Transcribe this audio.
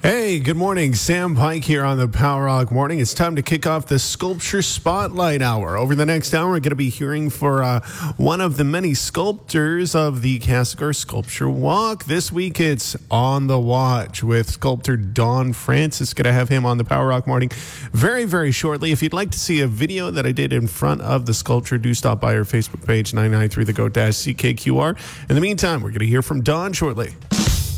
Hey, good morning. Sam Pike here on the Power Rock Morning. It's time to kick off the Sculpture Spotlight Hour. Over the next hour, we're going to be hearing for one of the many sculptors of the Castlegar Sculpture Walk. This week, it's On the Watch with sculptor Don Francis. Going to have him on the Power Rock Morning very, very shortly. If you'd like to see a video that I did in front of the sculpture, do stop by our Facebook page, 993 the GO-CKQR. In the meantime, we're going to hear from Don shortly.